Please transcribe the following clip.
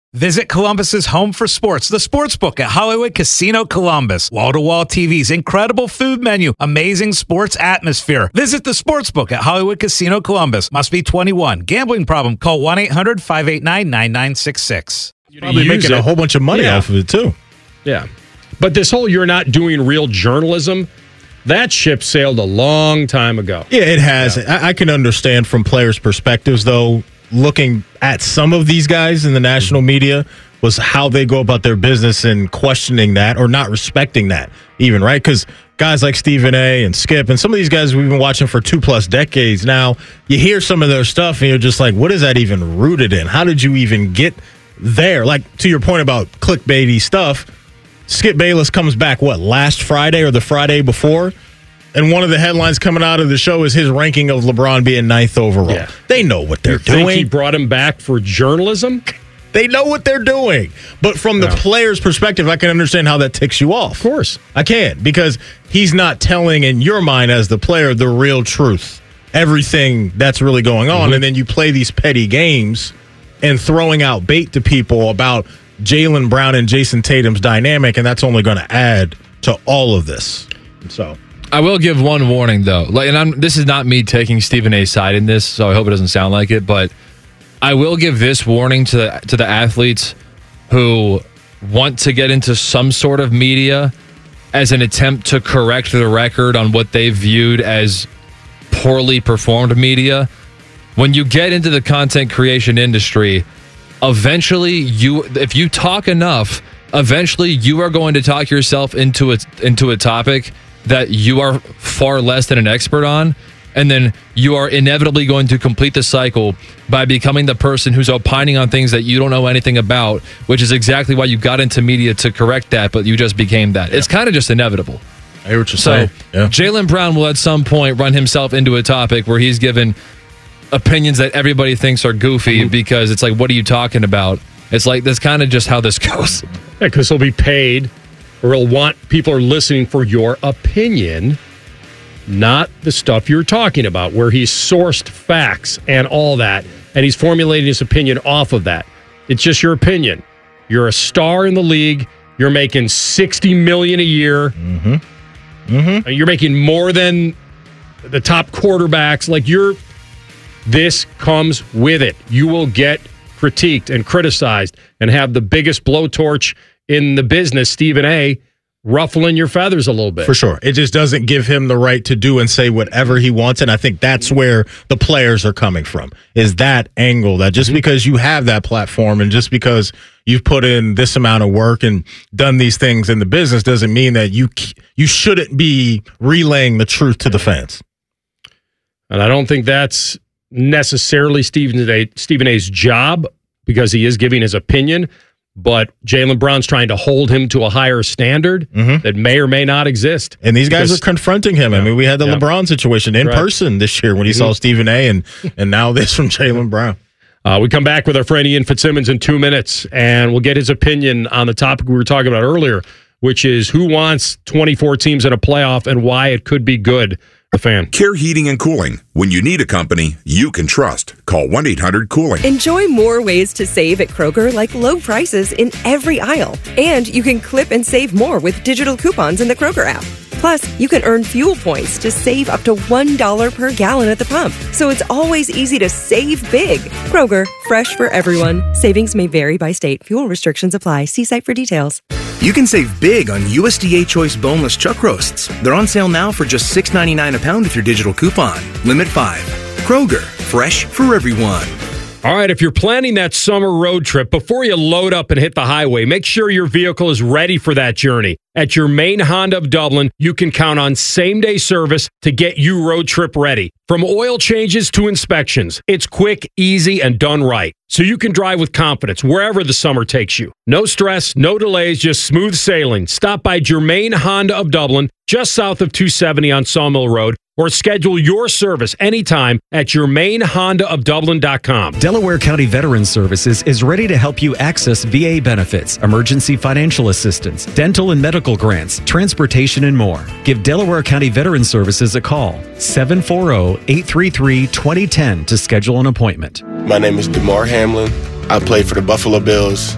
Visit Columbus's home for sports, the Sportsbook at Hollywood Casino Columbus. Wall-to-wall TVs, incredible food menu, amazing sports atmosphere. Visit the Sportsbook at Hollywood Casino Columbus. Must be 21. Gambling problem? Call 1-800-589-9966. Probably making a whole bunch of money off of it, too. Yeah. But this whole you're not doing real journalism, that ship sailed a long time ago. Yeah, it has. Yeah. I can understand from players' perspectives, though, looking at some of these guys in the national media was how they go about their business and questioning that or not respecting that even, right? Because guys like Stephen A. and Skip and some of these guys we've been watching for 2+ decades now, you hear some of their stuff and you're just like, what is that even rooted in? How did you even get there? Like, to your point about clickbaity stuff, Skip Bayless comes back, last Friday or the Friday before? And one of the headlines coming out of the show is his ranking of LeBron being 9th overall. Yeah. They know what they're doing. Think he brought him back for journalism? They know what they're doing. But from the player's perspective, I can understand how that ticks you off. Of course. I can, because he's not telling, in your mind as the player, the real truth. Everything that's really going on. Mm-hmm. And then you play these petty games and throwing out bait to people about Jaylen Brown and Jason Tatum's dynamic, and that's only going to add to all of this. So I will give one warning, though. This is not me taking Stephen A's side in this, so I hope it doesn't sound like it, but I will give this warning to the athletes who want to get into some sort of media as an attempt to correct the record on what they viewed as poorly performed media. When you get into the content creation industry, eventually, if you talk enough, eventually you are going to talk yourself into a topic that you are far less than an expert on, and then you are inevitably going to complete the cycle by becoming the person who's opining on things that you don't know anything about, which is exactly why you got into media, to correct that, but you just became that. Yeah. It's kind of just inevitable. I hear what you're saying. Yeah. Jaylen Brown will at some point run himself into a topic where he's given opinions that everybody thinks are goofy because it's like, what are you talking about? It's like, that's kind of just how this goes. Yeah, because he'll be paid, or he'll want people are listening for your opinion, not the stuff you're talking about, where he's sourced facts and all that, and he's formulating his opinion off of that. It's just your opinion. You're a star in the league. You're making $60 million a year. Mm-hmm. Mm-hmm. You're making more than the top quarterbacks. This comes with it. You will get critiqued and criticized and have the biggest blowtorch in the business, Stephen A., ruffling your feathers a little bit. For sure. It just doesn't give him the right to do and say whatever he wants, and I think that's where the players are coming from, is that angle, that just because you have that platform and just because you've put in this amount of work and done these things in the business doesn't mean that you shouldn't be relaying the truth to the fans. And I don't think that's necessarily Stephen A's job, because he is giving his opinion, but Jaylen Brown's trying to hold him to a higher standard that may or may not exist. And these guys are confronting him. I mean, we had the LeBron situation in person this year when he saw Stephen A. and now this from Jaylen Brown. We come back with our friend Ian Fitzsimmons in 2 minutes, and we'll get his opinion on the topic we were talking about earlier, which is who wants 24 teams in a playoff and why it could be good. The Fan. Care Heating and Cooling. When you need a company you can trust, call 1-800-COOLING. Enjoy more ways to save at Kroger, like low prices in every aisle. And you can clip and save more with digital coupons in the Kroger app. Plus, you can earn fuel points to save up to $1 per gallon at the pump. So it's always easy to save big. Kroger, fresh for everyone. Savings may vary by state. Fuel restrictions apply. See site for details. You can save big on USDA Choice boneless chuck roasts. They're on sale now for just $6.99 a pound with your digital coupon. Limit 5. Kroger, fresh for everyone. All right, if you're planning that summer road trip, before you load up and hit the highway, make sure your vehicle is ready for that journey. At your main Honda of Dublin, you can count on same-day service to get you road trip ready. From oil changes to inspections, it's quick, easy, and done right. So you can drive with confidence wherever the summer takes you. No stress, no delays, just smooth sailing. Stop by Germain Honda of Dublin, just south of 270 on Sawmill Road, or schedule your service anytime at GermainHondaofDublin.com. Delaware County Veterans Services is ready to help you access VA benefits, emergency financial assistance, dental and medical grants, transportation, and more. Give Delaware County Veterans Services a call, 740-833-2010 to schedule an appointment. My name is DeMar Hamlin. I play for the Buffalo Bills,